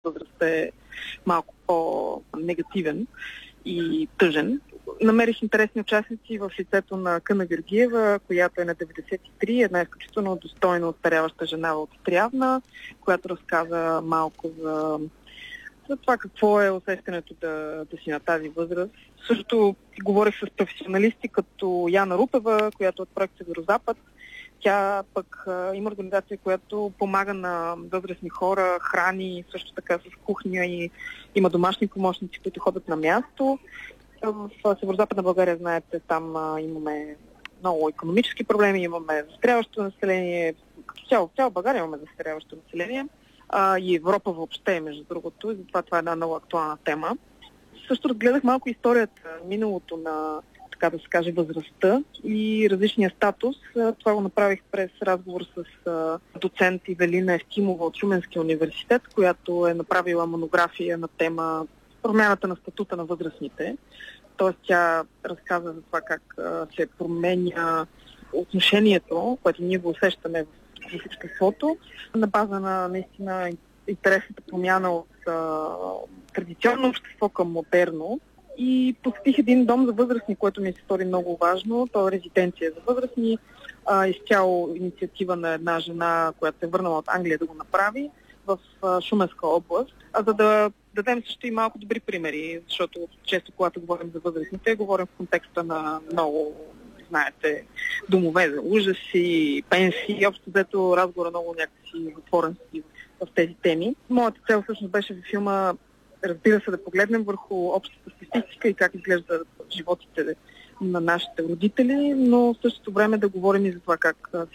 възрастта е малко по-негативен и тъжен. Намерих интересни участници в лицето на Къна Георгиева, която е на 93, една изключително достойно остаряваща жена от Трявна, която разказа малко за това какво е усещането да си на тази възраст. Също говорих с професионалисти като Яна Рупева, която е от проект Северозапад. Тя пък има организация, която помага на възрастни хора, храни, също така с кухня и има домашни помощници, които ходят на място. В Северозападна България, знаете, там имаме много икономически проблеми, имаме застаряващо население. Като цяло България имаме застаряващо население. И Европа въобще, между другото, и затова това е една много актуална тема. Също разгледах малко историята, миналото на, така да се каже, възрастта и различния статус. Това го направих през разговор с доцент Ивелина Евтимова от Шуменския университет, която е направила монография на тема промяната на статута на възрастните. Тоест тя разказа за това как се променя отношението, което ние го усещаме в обществото, на база на наистина интересната промяна от традиционно общество към модерно. И посетих един дом за възрастни, което ми се стори много важно. То е резиденция за възрастни. Изцяло инициатива на една жена, която се е върнала от Англия да го направи в Шуменска област. За да дадем също и малко добри примери, защото често когато говорим за възрастните, говорим в контекста на много, знаете, домове за ужаси, пенсии. Общо взето разговора много някакси отворен в тези теми. Моята цел всъщност беше в филма, разбира се, да погледнем върху общата статистика и как изглеждат животите на нашите родители, но в същото време да говорим и за това как